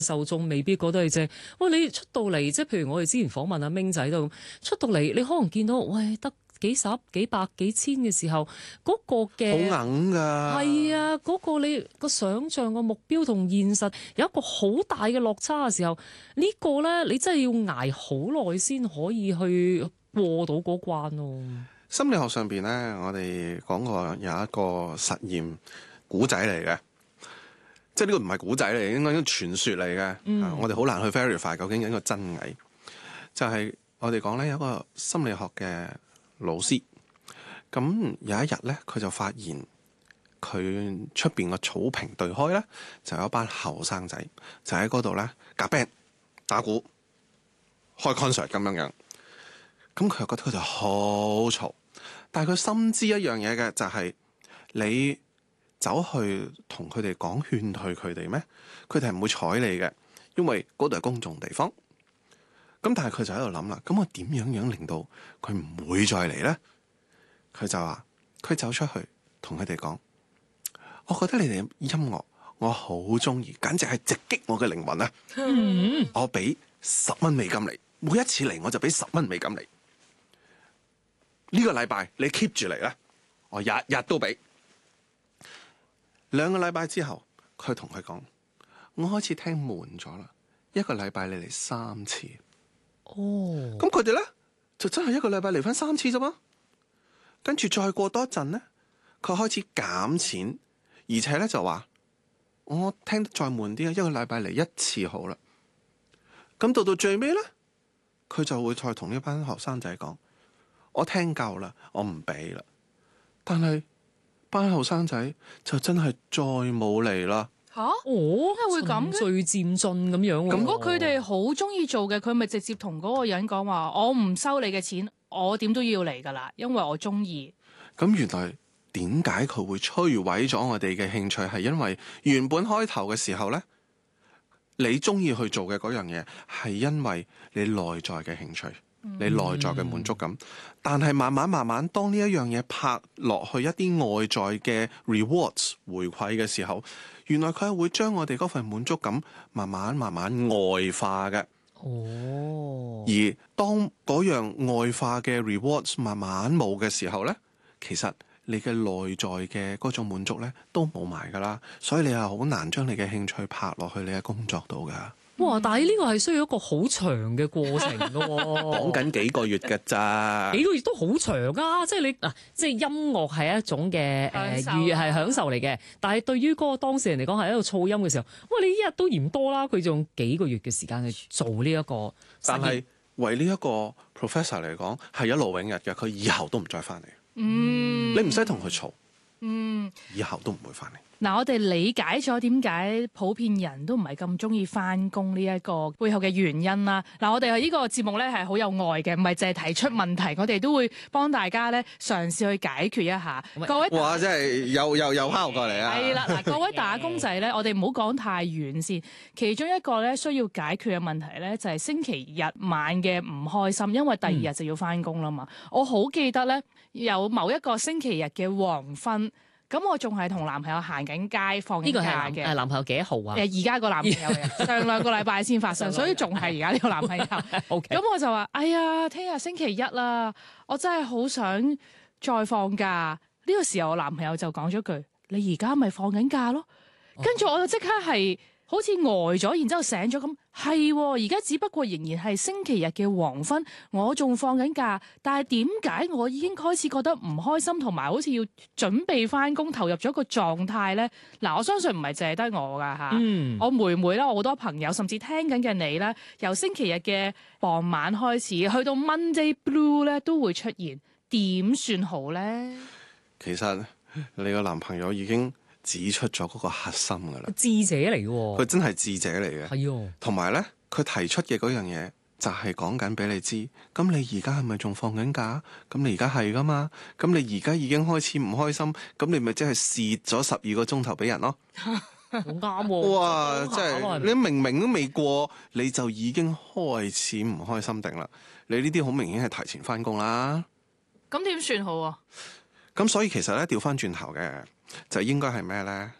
受眾未必覺得係正。喂，你出到嚟，即係譬如我哋之前訪問阿明仔都咁出到嚟，你可能見到喂得幾十、幾百、幾千嘅時候，嗰個嘅好硬㗎。 係啊，嗰個你個想像個目標同現實有一個好大嘅落差嘅時候，呢個咧你真係要捱好耐先可以去過到嗰關咯。 心理學上邊咧，我哋講過有一個實驗古仔嚟嘅，即係呢個唔係古仔嚟，應該傳說嚟嘅。我哋好難去 verify 究竟係一個真偽。就係我哋講咧，有一個心理學嘅老師，咁有一日咧，佢就發現佢出邊個草坪對開咧，就有一班後生仔就喺嗰度咧夾 band 打鼓開 concert 咁樣樣。咁佢又覺得佢哋好嘈，但係佢深知一樣嘢嘅就係你走去同佢哋講勸退佢哋咩？佢哋係唔會睬你嘅，因為嗰度係公眾地方。咁但係佢就喺度諗啦，咁我點樣令到佢唔會再嚟咧？佢就話佢走出去同佢哋講，我覺得你哋音樂我好中意，簡直係直擊我嘅靈魂啊！我俾10蚊美金你，每一次嚟我就俾10蚊美金你。呢個禮拜你 keep 住嚟咧，我日日都俾。2個禮拜之後，佢同佢講，我開始聽悶咗啦，一個禮拜你嚟3次。咁佢哋咧就真係一個禮拜嚟翻3次啫嘛。跟住再過多一陣咧，佢開始減錢，而且咧就話我聽得再悶啲啊，一個禮拜嚟1次好啦。咁到最尾咧，佢就會再同呢班學生仔講，我聽夠啦，我唔俾啦。但係班後生仔就真係再冇嚟啦。 點解會咁嘅？ 循序漸進咁樣喎。 如果佢哋好中意做嘅，佢咪直接同嗰個人講話，我唔收你嘅錢，我點都要嚟噶啦，因為我中意。 咁原來點解佢會摧毀咗我哋嘅興趣？係因為原本開頭嘅時候呢，你中意去做嘅嗰樣嘢，係因為你內在嘅興趣。你內在嘅滿足感，但係慢慢，當呢一樣嘢拍落去一啲外在嘅 rewards 回饋嘅時候，原來佢係會將我哋嗰份滿足感慢慢外化嘅。而當嗰樣外化嘅 rewards 慢慢冇嘅時候呢，其實你嘅內在嘅嗰種滿足呢都冇埋噶啦，所以你係好難將你嘅興趣拍落去你嘅工作度噶。 哇！但係呢個係需要一個好長嘅過程㗎喎， 講緊幾個月㗎咋？ 幾個月都好長啊！即係你嗱，即係音樂係一種嘅係享受嚟嘅，但係對於嗰個當事人嚟講係一個噪音嘅時候，喂，你一日都嫌多啦，佢仲用幾個月嘅時間去做呢一個， 但係為呢一個 professor 嚟講係一勞永逸嘅，佢以後都唔再翻嚟。你唔使同佢嘈，以後都唔會翻嚟。 嗱，我哋理解咗點解普遍人都唔係咁中意翻工呢一個背後嘅原因啦。嗱，我哋呢個節目咧係好有愛嘅，唔係淨係提出問題，我哋都會幫大家咧嘗試去解決一下。各位， 哇！真係又拋過嚟啊！ 係啦，嗱，各位打工仔咧，我哋唔好講太遠先。其中一個咧需要解決嘅問題咧，就係星期日晚嘅唔開心，因為第2日就要翻工啦嘛。我好記得咧，有某一個星期日嘅黃昏。咁我仲係同男朋友行緊街放緊假嘅。 男朋友幾號啊？ 而家個男朋友嘅，上2個禮拜先發生，所以仲係而家呢個男朋友。 OK。 咁我就話：哎呀，聽日星期一啦，我真係好想再放假。呢個時候，我男朋友就講咗句：你而家咪放緊假咯。跟住我就即刻係好似呆咗，然之後醒咗咁。係，而家只不過仍然係星期日嘅黃昏，我仲放緊假，但係點解我已經開始覺得唔開心，同埋好似要準備翻工，投入咗一個狀態咧？嗱，我相信唔係淨係得我噶吓，我妹妹啦，我好多朋友，甚至聽緊嘅你咧，由星期日嘅傍晚開始，去到 Monday Blue 咧，都會出現，點算好咧？ 其實你個男朋友已經指出咗嗰個核心噶啦， 智者嚟嘅， 佢真係智者嚟嘅， 係同埋咧，佢提出嘅嗰樣嘢就係講緊俾你知，咁你而家係咪仲放緊假？咁你而家係噶嘛？咁你而家已經開始唔開心，咁你咪即係蝕咗12個鐘頭俾人咯？ 好啱喎！ 哇，真係你明明都未過，你就已經開始唔開心定啦？你呢啲好明顯係提前翻工啦。 咁點算好啊？ 咁所以其實咧調翻轉頭嘅就應該係咩咧？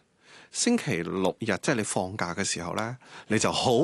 星期六日即係你放假嘅時候咧，你就好